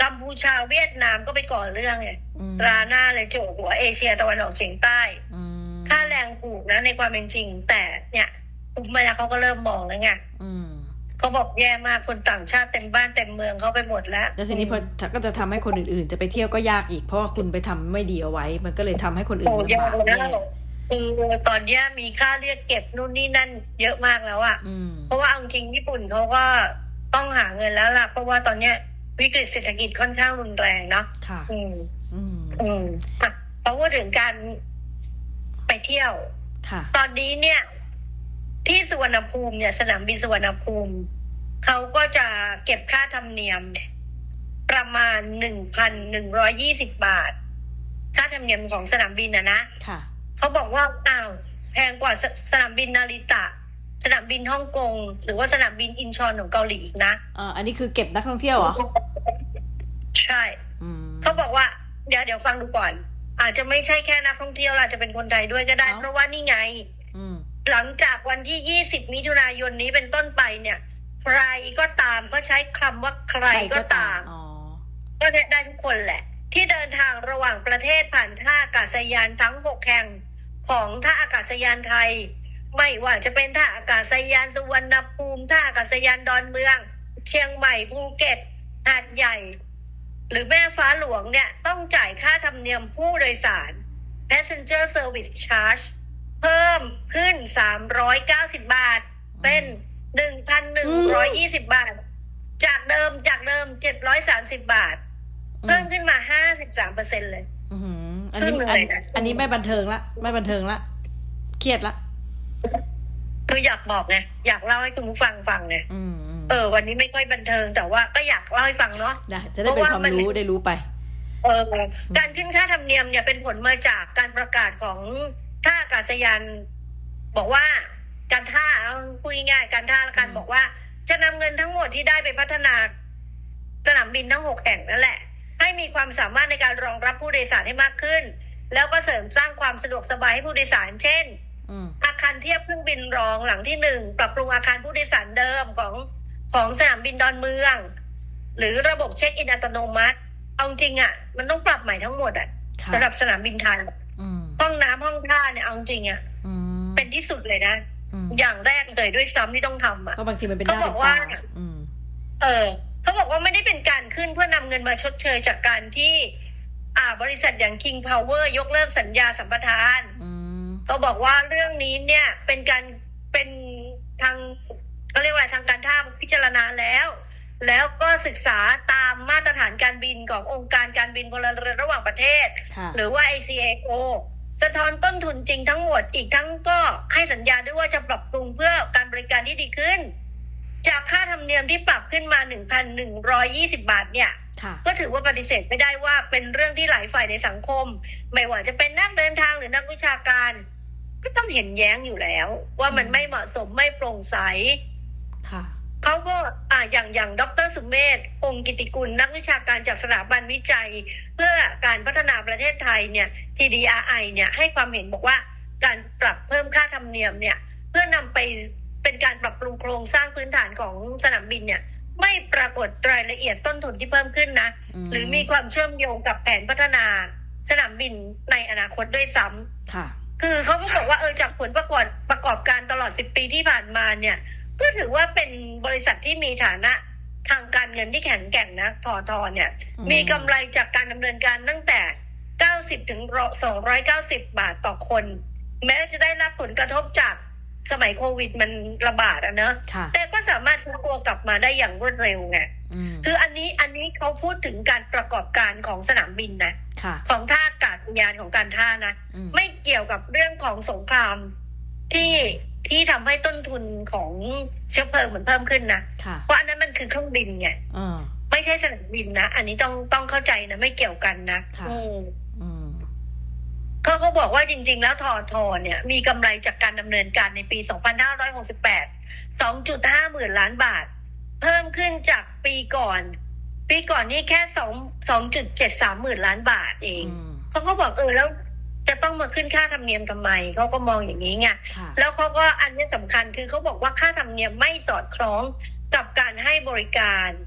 กัมพูชาเวียดนามก็ไปก่อเรื่องไงตราหน้าเลยโจหัวเอเชียตะวันออกเฉียงใต้ค่าแรงถูกนะในความเป็นจริงแต่เนี่ยปุ๊บมาแล้วเขาก็เริ่มมองแล้วไงเขาบอกแย่มากคนต่างชาติเต็มบ้านเต็มเมืองเขาไปหมดแล้วแล้วทีนี้พอก็จะทำให้คนอื่นๆจะไปเที่ยวก็ยากอีกเพราะว่าคุณไปทำไม่ดีเอาไว้มันก็เลยทำให้คนอื่นลำบากแย่คือตอนนี้มีค่าเรียกเก็บนู่นนี่นั่นเยอะมากแล้วอ่ะเพราะว่าจริงญี่ปุ่นเขาก็ต้องหาเงินแล้วล่ะเพราะว่าตอนเนี้ยวิกฤตเศรษฐกิจค่อนข้างรุนแรงเนาะค่ะอืมอืมอืมอ่ะเพราะว่าถึงการไปเที่ยวค่ะตอนนี้เนี่ยที่สุวรรณภูมิเนี่ยสนามบินสุวรรณภูมิเขาก็จะเก็บค่าธรรมเนียมประมาณ หนึ่งพันหนึ่งร้อยยี่สิบ บาทค่าธรรมเนียมของสนามบินนะนะค่ะเขาบอกว่าอ้าวแพงกว่าส, สนามบินนาริตะสนามบินฮ่องกงหรือว่าสนามบินอินชอนของเกาหลีอีกนะอ่าอันนี้คือเก็บนักท่องเที่ยวเหรอใช่เขาบอกว่าเดี๋ยวเดี๋ยวฟังดูก่อนอาจจะไม่ใช่แค่นักท่องเที่ยวอาจจะเป็นคนไทยด้วยก็ได้เพราะว่านี่ไงหลังจากวันที่ยี่สิบมิถุนายนนี้เป็นต้นไปเนี่ยใครก็ตามก็ใช้คำว่าใครก็ตามก็ได้ทุกคนแหละที่เดินทางระหว่างประเทศผ่านท่าอากาศยานทั้งหกแห่งของท่าอากาศยานไทยไม่ว่าจะเป็นท่าอากาศยานสุวรรณภูมิท่าอากาศยานดอนเมืองเชียงใหม่ภูเก็ตหาดใหญ่หรือแม่ฟ้าหลวงเนี่ยต้องจ่ายค่าธรรมเนียมผู้โดยสาร passenger service charge เพิ่มขึ้นสามร้อยเก้าสิบบาทเป็น หนึ่งพันหนึ่งร้อยยี่สิบ บาทจากเดิมจากเดิมเจ็ดร้อยสามสิบบาทเพิ่มขึ้นมา ห้าสิบสามเปอร์เซ็นต์ เลยอืออันนี้อัน, อันนี้ไม่บันเทิงละไม่บันเทิงละเครียดละคืออยากบอกไงอยากเล่าให้คุณผู้ฟังฟังไงเออวันนี้ไม่ค่อยบันเทิงแต่ว่าก็อยากเล่าให้ฟังเนาะจะได้เป็นความรู้ได้รู้ไปเออการขึ้นค่าธรรมเนียมเนี่ยเป็นผลมาจากการประกาศของท่าอากาศยานบอกว่าการท่าพูดง่ายๆการท่าละกันบอกว่าจะนำเงินทั้งหมดที่ได้ไปพัฒนาสนามบินทั้งหกแห่งนั่นแหละให้มีความสามารถในการรองรับผู้โดยสารให้มากขึ้นแล้วก็เสริมสร้างความสะดวกสบายให้ผู้โดยสารเช่นอาคารเทียบเครื่องบินรองหลังที่หนึ่งปรับปรุงอาคารผู้โดยสารเดิมของของสนามบินดอนเมืองหรือระบบเช็คอินอัตโนมัติเอาจริงอ่ะมันต้องปรับใหม่ทั้งหมดอ่ะสำหรับสนามบินไทยห้องน้ำห้องท่าเนี่ยเอาจริงอ่ะเป็นที่สุดเลยนะอย่างแรกเลยด้วยซ้ำที่ต้องทำอ่ะก็บางทีมันเป็นเขาบอกว่าเออเขาบอกว่าไม่ได้เป็นการขึ้นเพื่อนำเงินมาชดเชยจากการที่อ่าบริษัทอย่าง King Power ยกเลิกสัญญาสัมปทานเขาบอกว่าเรื่องนี้เนี่ยเป็นการเป็นทางเขาเรียกว่าทางการท่าพิจารณาแล้วแล้วก็ศึกษาตามมาตรฐานการบินขององค์การการบินพลเรือนระหว่างประเทศหรือว่า ไอ ซี เอ โอ สะท้อนต้นทุนจริงทั้งหมดอีกทั้งก็ให้สัญญาด้วยว่าจะปรับปรุงเพื่อการบริการที่ดีขึ้นจากค่าธรรมเนียมที่ปรับขึ้นมา หนึ่งพันหนึ่งร้อยยี่สิบ บาทเนี่ยก็ถือว่าปฏิเสธไม่ได้ว่าเป็นเรื่องที่หลายฝ่ายในสังคมไม่ว่าจะเป็นนักเดินทางหรือนักวิชาการก็ต้องเห็นแย้งอยู่แล้วว่ามันไม่เหมาะสมไม่โปร่งใสเขาก็อ่าอย่างอย่างดร.สุเมธ องค์กิติกุลนักวิชาการจากสถาบันวิจัยเพื่อการพัฒนาประเทศไทยเนี่ย ที ดี อาร์ ไอ เนี่ยให้ความเห็นบอกว่าการปรับเพิ่มค่าธรรมเนียมเนี่ยเพื่อนำไปเป็นการปรับปรุงโครงสร้างพื้นฐานของสนามบินเนี่ยไม่ปรากฏรายละเอียดต้นทุนที่เพิ่มขึ้นนะหรือมีความเชื่อมโยงกับแผนพัฒนาสนามบินในอนาคตด้วยซ้ำค่ะคือเขาก็บอกว่าเออจากผลประกอบประกอบการตลอดสิบปีที่ผ่านมาเนี่ยก็ถือว่าเป็นบริษัทที่มีฐานะทางการเงินที่แข็งแกร่งนะททเนี่ยมีกำไรจากการดำเนินการตั้งแต่เก้าสิบถึงสองร้อยเก้าสิบบาทต่อคนแม้จะได้รับผลกระทบจากสมัยโควิดมันระบาดอะเนอะแต่ก็สามารถฟื้นตัวกลับมาได้อย่างรวดเร็วไงคืออันนี้อันนี้เขาพูดถึงการประกอบการของสนามบินนะของท่าอากาศยานของการท่านะไม่เกี่ยวกับเรื่องของสงครามที่ที่ทำให้ต้นทุนของเชื้อเพลิงมันเพิ่มขึ้นนะเพราะอันนั้นมันคือเครื่องบินไงไม่ใช่สนามบินนะอันนี้ต้องต้องเข้าใจนะไม่เกี่ยวกันนะเขาก็บอกว่าจริงๆแล้วททเนี่ยมีกำไรจากการดำเนินการในปีสองพันห้าร้อยหกสิบแปด สองจุดห้า หมื่นล้านบาทเพิ่มขึ้นจากปีก่อนปีก่อนนี่แค่สองจุดเจ็ดสาม หมื่นล้านบาทเองเขาก็บอกเออแล้วจะต้องมาขึ้นค่าธรรมเนียมทำไมเขาก็มองอย่างนี้ไงแล้วเขาก็อันนี้สำคัญคือเขาบอกว่าค่าธรรมเนียมไม่สอดคล้องกับการให้บริการ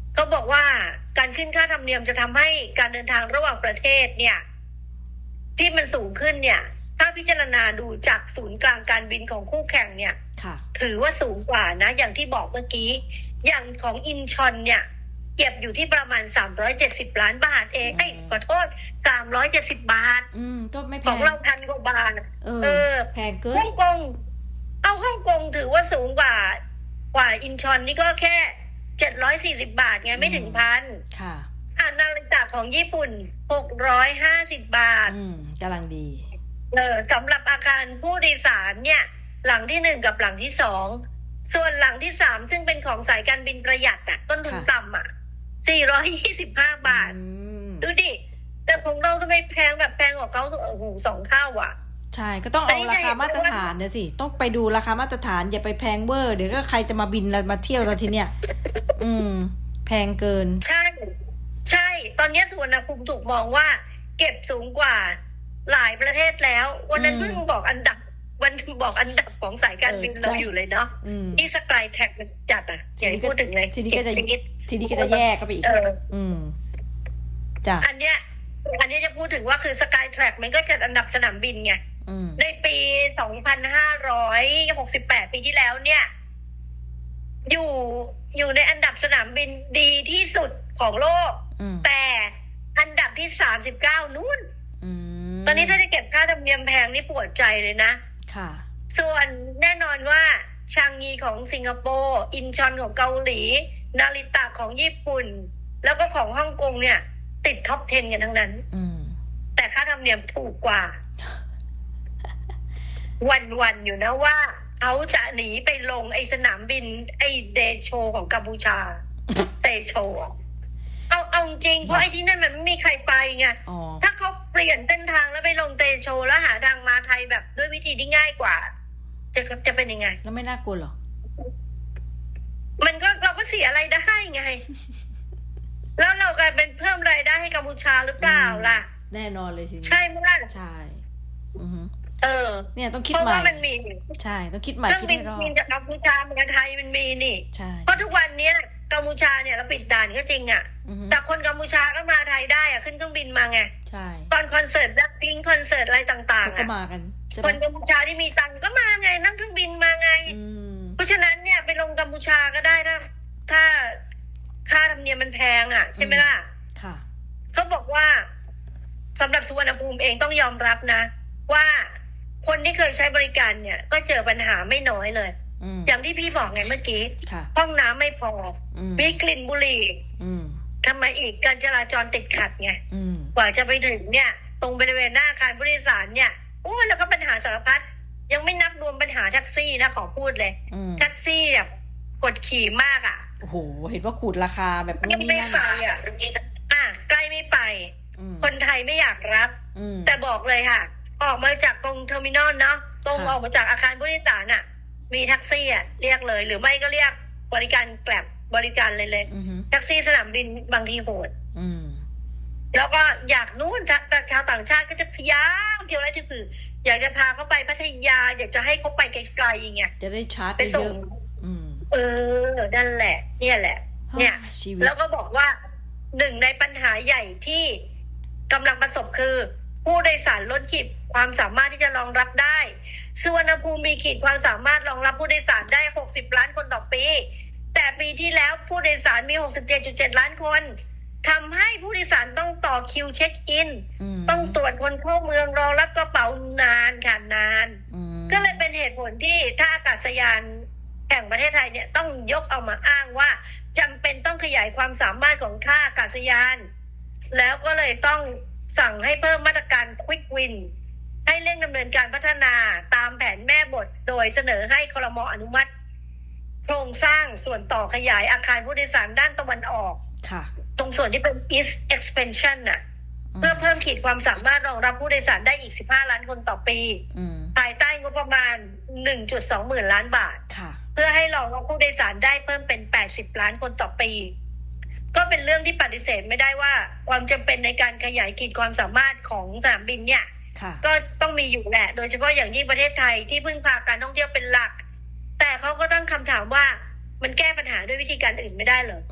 เขาบอกว่าการขึ้นค่าธรรมเนียมจะทำให้การเดินทางระหว่างประเทศเนี่ยที่มันสูงขึ้นเนี่ยถ้าพิจารณาดูจากศูนย์กลางการบินของคู่แข่งเนี่ยถือว่าสูงกว่านะอย่างที่บอกเมื่อกี้อย่างของอินชอนเนี่ยเก็บอยู่ที่ประมาณสามร้อยเจ็ดสิบล้านบาทเองไอ้ขอโทษสามร้อยเจ็ดสิบบาทอืมก็ไม่แพงของเราพันกว่าบาทเออแพงเกินฮ่องกงเอาฮ่องกงถือว่าสูงกว่ากว่าอินชอนนี่ก็แค่เจ็ดร้อยสี่สิบบาทไงไม่ถึงพันค่ะอ่านาฬิกาของญี่ปุ่นหกร้อยห้าสิบบาทอืมกำลังดีเออสำหรับอาคารผู้โดยสารเนี่ยหลังที่หนึ่งกับหลังที่สองส่วนหลังที่สามซึ่งเป็นของสายการบินประหยัดอ่ะต้นทุนต่ำอ่ะสี่ร้อยยี่สิบห้าบาทดูดิแต่ของเราทำไมแพงแบบแพงกว่าเขาโอ้โหสองเท่าอ่ะใช่ก็ต้องเอาราคามาตรฐานเนี่ยสิต้องไปดูราคามาตรฐานอย่าไปแพงเวอร์เดี๋ยวก็ใครจะมาบินแล้วมาเที่ยวแล้วทีเนี้ยอืมแพงเกินใช่ใช่ตอนนี้สุวรรณภูมิถูกมองว่าเก็บสูงกว่าหลายประเทศแล้ววันนั้นเพิ่งบอกอันดับวันบอกอันดับของสายการบินเราอยู่เลยเนาะที่สกายแท็กมันจัดอ่ะอย่างที่พูดถึงเลยทีนี้ก็จะทีนี้ก็จะแยกก็ไปอีกอืมจ้ะอันเนี้ยอันนี้จะพูดถึงว่าคือสกายแท็กมันก็จัดอันดับสนามบินไงในปีสองพันห้าร้อยหกสิบแปดปีที่แล้วเนี่ยอยู่อยู่ในอันดับสนามบินดีที่สุดของโลกแต่อันดับที่สามสิบเก้านู่นตอนนี้ถ้าจะเก็บค่าธรรมเนียมแพงนี่ปวดใจเลยนะค่ะส่วนแน่นอนว่าชางงีของสิงคโปร์อินชอนของเกาหลีนาริตะของญี่ปุ่นแล้วก็ของฮ่องกงเนี่ยติดท็อปสิบกันทั้งนั้นแต่ค่าธรรมเนียมถูกกว่าวันๆอยู่นะว่าเขาจะหนีไปลงไอ้สนามบินไอ้เดโชของกัมพูชาเตโชเอาเอาจริงเพราะไอ้ที่นั่นมันไม่มีใครไปไงถ้าเขาเปลี่ยนเส้นทางแล้วไปลงเตโชแล้วหาทางมาไทยแบบด้วยวิธีที่ง่ายกว่าจะจะเป็นยังไงแล้วไม่น่ากลัวหรอมันก็เราก็เสียอะไรได้ไงแล้วเรากลายเป็นเพิ่มรายได้ให้กัมพูชาหรือเปล่าล่ะแน่นอนเลยสิใช่ไหมล่ะใช่เออเนี่ยต้องคิดใหม่เพราะว่ามันมีใช่ต้องคิดใหม่คิดให้รอบเครื่องบินจากกัมพูชามาไทยมันมีนี่ใช่เพราะทุกวันนี้กัมพูชาเนี่ยเราปิดด่านก็จริงอ่ะแต่คนกัมพูชาก็มาไทยได้อ่ะขึ้นเครื่องบินมาไงใช่ตอนคอนเสิร์ตแบล็คพิงค์คอนเสิร์ตอะไรต่างๆก็มากันคนกัมพูชาที่มีตังค์ก็มาไงนั่งเครื่องบินมาไงเพราะฉะนั้นเนี่ยไปลงกัมพูชาก็ได้ถ้าถ้าค่าธรรมเนียมมันแพงอ่ะใช่ไหมล่ะค่ะเขาบอกว่าสำหรับสุวรรณภูมิเองต้องยอมรับนะว่าคนที่เคยใช้บริการเนี่ยก็เจอปัญหาไม่น้อยเลยอย่างที่พี่บอกไงเมื่อกี้ห้องน้ำไม่พอมีกลิ่นบุหรี่ทำไมอีกการจราจรติดขัดไงกว่าจะไปถึงเนี่ยตรงบริเวณหน้าอาคารผู้โดยสารเนี่ยโอ้แล้วก็ปัญหาสารพัดยังไม่นับรวมปัญหาแท็กซี่นะขอพูดเลยแท็กซี่แบบกดขี่มากอ่ะโอ้โหเห็นว่าขูดราคาแบบนี้ไม่ไปอ่ะอ่ะใกล้ไม่ไปคนไทยไม่อยากรับแต่บอกเลยค่ะออกมาจากตรงเทอร์มินอลเนาะตรงออกมาจากอาคารผู้โดยสารอ่ะมีแท็กซี่อ่ะเรียกเลยหรือไม่ก็เรียกบริการแกร็บบริการเลยเลยแท็กซี่สนามบินบางทีโหดแล้วก็อยากนู่นแต่ชาวต่างชาติก็จะพยายามเที่ยวอะไรที่คืออยากจะพาเขาไปพัทยาอยากจะให้เขาไปไกลๆอย่างเงี้ยจะได้ชาร์จไปส่งเออนั่นแหละเนี่ยแหละเนี่ยแล้วก็บอกว่าหนึ่งในปัญหาใหญ่ที่กำลังประสบคือผู้โดยสารล้นขีดความสามารถที่จะรองรับได้สุวรรณภูมิมีขีดความสามารถรองรับผู้โดยสารได้หกสิบล้านคนต่อปีแต่ปีที่แล้วผู้โดยสารมี หกสิบเจ็ดจุดเจ็ด ล้านคนทำให้ผู้โดยสารต้องต่อคิวเช็คอินต้องตรวจคนเข้าเมืองรอรับกระเป๋านานค่ะนานก็เลยเป็นเหตุผลที่ท่าอากาศยานแห่งประเทศไทยเนี่ยต้องยกเอามาอ้างว่าจำเป็นต้องขยายความสามารถของท่าอากาศยานแล้วก็เลยต้องสั่งให้เพิ่มมาตรการ Quick Win ให้เร่งดำเนินการพัฒนาตามแผนแม่บทโดยเสนอให้ครม.อนุมัติโครงสร้างส่วนต่อขยายอาคารผู้โดยสารด้านตะวันออกตรงส่วนที่เป็น East Expansion น่ะเพื่อเพิ่มขีดความสามารถรองรับผู้โดยสารได้อีกสิบห้าล้านคนต่อปีภายใต้งบประมาณ หนึ่งจุดสอง หมื่นล้านบาทเพื่อให้รองรับผู้โดยสารได้เพิ่มเป็นแปดสิบล้านคนต่อปีก็เป็นเรื่องที่ปฏิเสธไม่ได้ว่าความจำเป็นในการขยายขีดความสามารถของสนามบินเนี่ยก็ต้องมีอยู่แหละโดยเฉพาะอย่างยิ่งประเทศไทยที่พึ่งพาการท่องเที่ยวเป็นหลักแต่เขาก็ตั้งคำถามว่ามันแก้ปัญหาด้วยวิธีการอื่นไม่ได้เหรอ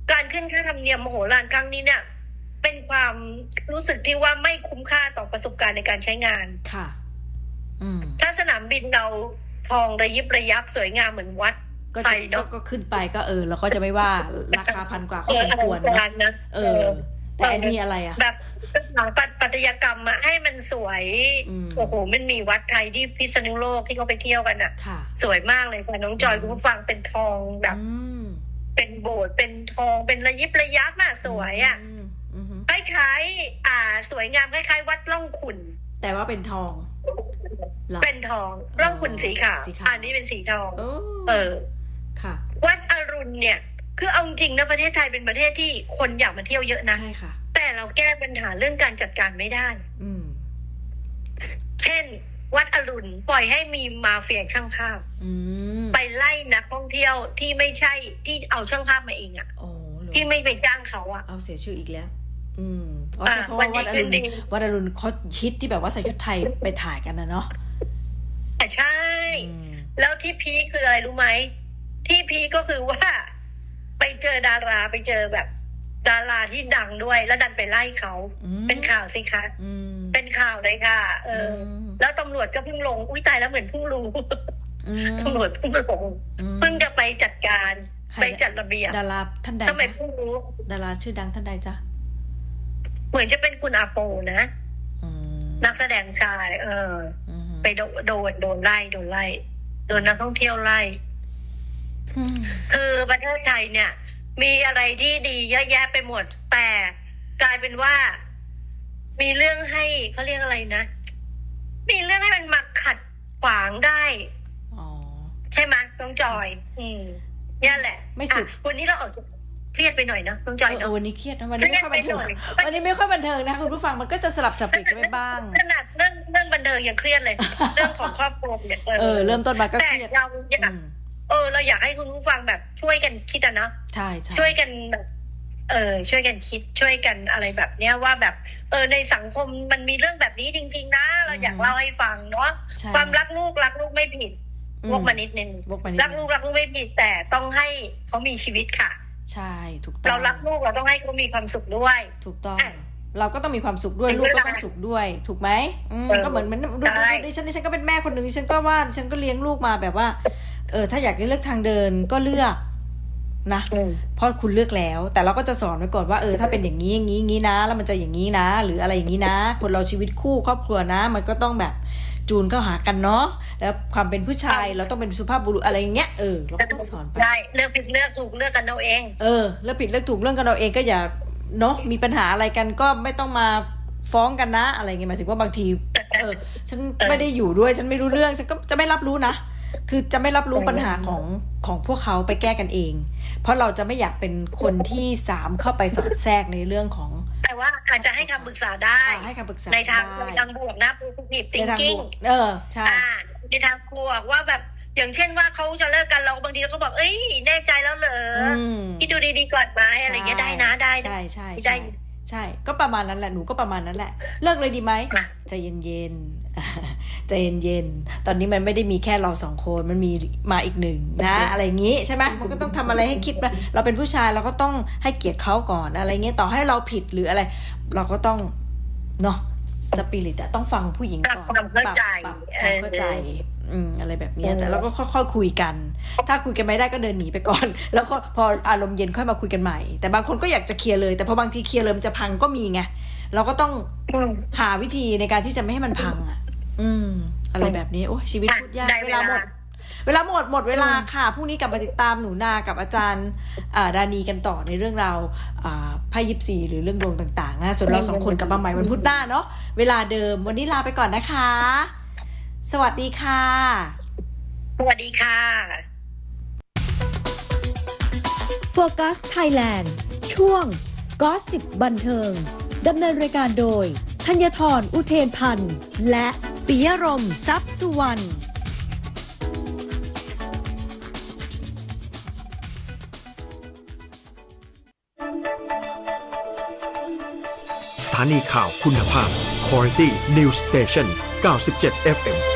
การขึ้นค่าธรรมเนียมมโหฬารครั้งนี้เนี่ยเป็นความรู้สึกที่ว่าไม่คุ้มค่าต่อประสบการณ์ในการใช้งานค่ะอืมถ้าสนามบินเราทองระยิบระยับสวยงามเหมือนวัดก็ก็ขึ้นไปก็เออเราก็จะไม่ว่าราคาพันกว่าก็สมควรนะเออแต่อันนี้อะไรอะแบบหลังปัตยกรรมอะให้มันสวยโอ้โหมันมีวัดไทยที่พิษณุโลกที่เขาไปเที่ยวกันอะสวยมากเลยค่ะน้องจอยคุณผู้ฟังเป็นทองแบบเป็นโบสถ์เป็นทองเป็นระยิบระยับอะสวยอะคล้ายๆอ่าสวยงามคล้ายๆวัดล่องขุ่นแต่ว่าเป็นทองเป็นทองร่องขุ่นสีขาวอันนี้เป็นสีทองเออค่ะวัดอรุณเนี่ยคือเอาจริงนะประเทศไทยเป็นประเทศที่คนอยากมาเที่ยวเยอะนะใช่ค่ะแต่เราแก้ปัญหาเรื่องการจัดการไม่ได้อืมเช่นวัดอรุณปล่อยให้มีมาเฟียช่างภาพไปไล่นักท่องเที่ยวที่ไม่ใช่ที่เอาช่างภาพมาเองอ่ะที่ไม่ไปจ้างเขาอ่ะเอาเสียชื่ออีกแล้วอืมอ๋อใช่เพราะว่าวัดอรุณวัดอรุณเขาคิดที่แบบว่าใส่ชุดไทยไปถ่ายกันนะเนาะใช่แล้วที่พีคคืออะไรรู้ไหมที่พีคก็คือว่าไปเจอดาราไปเจอแบบดาราที่ดังด้วยแล้วดันไปไล่เขาเป็นข่าวสิคะเป็นข่าวเลยค่ะเออแล้วตำรวจก็เพิ่งลงอุ้ยตายแล้วเหมือนเพิ่งรู้ตำรวจเพิ่งลงเพิ่งจะไปจัดการไปจัดระเบียบดาราท่านใดทำไมเพิ่งรู้ดาราชื่อดังท่านใดจ๊ะเหมือนจะเป็นคุณอาโปนะนักแสดงชายเออไปโดนโดนโดนไล่โดนไล่โดนนักท่องเที่ยวไล่คือประเทศไทยเนี่ยมีอะไรที่ดีเยอะแยะไปหมดแต่กลายเป็นว่ามีเรื่องให้เขาเรียกอะไรนะมีเรื่องให้มันมาขัดขวางได้ใช่ไหมน้องจอยอืมนี่แหละไม่สุดวันนี้เราออกจะเครียดไปหน่อยนะน้องจอยเนาะวันนี้เครียดนะวันนี้ไม่ค่อยบันเทิงวันนี้ไม่ค่อยบันเทิงนะคุณผู้ฟังมันก็จะสลับสับเปลี่ยนกันไปบ้างขนาดเรื่องเรื่องบันเทิงยังเครียดเลยเรื่องของครอบครัวเนี่ยเออเริ่มต้นมาก็เครียดแต่เราอยากเออเราอยากให้คุณผู้ฟังแบบช่วยกันคิดอะนะใช่ใช่ช่วยกันแบบเออช่วยกันคิดช่วยกันอะไรแบบเนี้ยว่าแบบเออในสังคมมันมีเรื่องแบบนี้จริงๆนะเราอยากเล่าให้ฟังเนาะความรักลูกรักลูกไม่ผิดวกมานิดนึงรักลูกรักลูกไม่ผิดแต่ต้องให้เขามีชีวิตค่ะใช่ถูกต้องเรารักลูกเราต้องให้เขามีความสุขด้วยถูกต้องเราก็ต้องมีความสุขด้วยลูกก็ต้องสุขด้วยถูกไหมก็เหมือนมันดูดิฉันดิฉันก็เป็นแม่คนหนึ่งดิฉันก็ว่าดิฉันก็เลี้ยงลูกมาแบบว่าเออถ้าอยากเลือกทางเดินก็เลือกนะเพราะคุณเลือกแล้วแต่เราก็จะสอนไว้ก่อนว่าเออถ้าเป็นอย่างนี้อย่างนี้อย่างนี้นะแล้วมันจะอย่างนี้นะหรืออะไรอย่างนี้นะคนเราชีวิตคู่ครอบครัวนะมันก็ต้องแบบจูนเข้าหากันเนาะแล้วความเป็นผู้ชายเราต้องเป็นสุภาพบุรุษอะไรอย่างเงี้ยเออเราก็ต้องสอนใช่เลือกผิดเลือกถูกเลือกกันเราเองเออเลือกผิดเลือกถูกเรื่องกันเราเองก็อย่าเนาะมีปัญหาอะไรกันก็ไม่ต้องมาฟ้องกันนะอะไรเงี้ยหมายถึงว่าบางทีเออฉันไม่ได้อยู่ด้วยฉันไม่รู้เรื่องฉันก็จะไม่รับรู้นะคือจะไม่รับรู้ปัญหาของของพวกเขาไปแก้กันเองเพราะเราจะไม่อยากเป็นคนที่สามเข้าไปสอดแทรกในเรื่องของแต่ว่าอาจจะให้คำปรึกษาได้ให้คำปรึกษาในทางในทางบวกนะ positive thinking เออใช่ในทางบวกว่าแบบอย่างเช่นว่าเขาจะเลิกกันเราบางทีเราก็บอกเอ้ยแน่ใจแล้วเหรอคิดดูดีๆก่อนไหมอะไรเงี้ยได้นะได้ใช่ใช่ใช่ใช่ก็ประมาณนั้นแหละหนูก็ประมาณนั้นแหละเลิกเลยดีไหมใจเย็นๆใจเย็นๆตอนนี้มันไม่ได้มีแค่เราสองคนมันมีมาอีกหนึ่งนะอะไรอย่างงี้ใช่ไหมมันก็ต้องทำอะไรให้คิดว่าเราเป็นผู้ชายเราก็ต้องให้เกียรติเขาก่อนอะไรเงี้ยต่อให้เราผิดหรืออะไรเราก็ต้องเนาะสปิริตอะต้องฟังผู้หญิงก่อนปรับความเข้าใจเข้าใจอืมอะไรแบบนี้แต่เราก็ค่อยๆคุยกันถ้าคุยกันไม่ได้ก็เดินหนีไปก่อนแล้วก็พออารมณ์เย็นค่อยมาคุยกันใหม่แต่บางคนก็อยากจะเคลียร์เลยแต่พอบางทีเคลียร์เลยมันจะพังก็มีไงเราก็ต้องหาวิธีในการที่จะไม่ให้มันพังอ่ะอืมอะไรแบบนี้โอ้ชีวิตพูดยากเวลาหมดเวลาหมดหมดเวลาค่ะพรุ่งนี้กลับมาติดตามหนูนากับอาจารย์ดานีกันต่อในเรื่องราวไพ่ยิปซีหรือเรื่องดวงต่างๆนะส่วนเราสองคนกลับมาใหม่วันพุธหน้าเนาะเวลาเดิมวันนี้ลาไปก่อนนะคะสวัสดีค่ะสวัสดีค่ะโฟกัสไทยแลนด์ช่วงก็สซิปบันเทิงดำเนินรายการโดยธัญธรอุเทนพันธ์และปิยรมทรัพย์สุวรรณสถานีข่าวคุณภาพ Quality News Station เก้าสิบเจ็ด เอฟ เอ็ม